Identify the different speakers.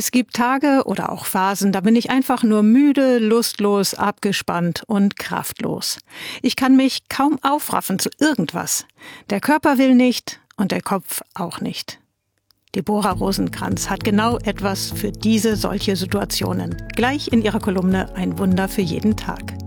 Speaker 1: Es gibt Tage oder auch Phasen, da bin ich einfach nur müde, lustlos, abgespannt und kraftlos. Ich kann mich kaum aufraffen zu irgendwas. Der Körper will nicht und der Kopf auch nicht. Deborah Rosenkranz hat genau etwas für solche Situationen. Gleich in ihrer Kolumne Ein Wunder für jeden Tag.